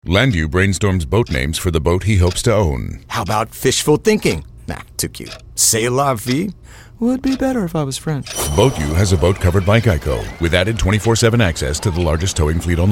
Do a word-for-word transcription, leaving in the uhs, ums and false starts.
Landu brainstorms boat names for the boat he hopes to own. How about fishful thinking? Nah, too cute. C'est la vie? Would be better if I was French. BoatU has a boat covered by Geico with added twenty-four seven access to the largest towing fleet on the